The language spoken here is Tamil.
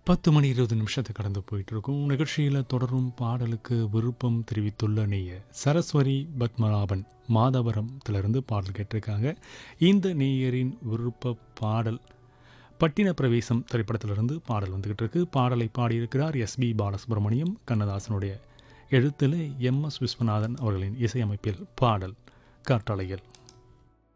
10 மணி 20 நிமிஷத்தை கடந்து போயிட்டுருக்கும் நிகழ்ச்சியில் தொடரும் பாடலுக்கு விருப்பம் தெரிவித்துள்ள நேயர் சரஸ்வதி பத்மநாபன் மாதவரத்திலிருந்து பாடல் கேட்டிருக்காங்க. இந்த நேயரின் விருப்ப பாடல் பட்டின பிரவேசம் திரைப்படத்திலிருந்து பாடல் வந்துக்கிட்டு இருக்கு. பாடலை பாடியிருக்கிறார் எஸ்பி பாலசுப்ரமணியம். கண்ணதாசனுடைய எழுத்தில் MS விஸ்வநாதன் அவர்களின் இசையமைப்பில் பாடல் காற்றலையில்.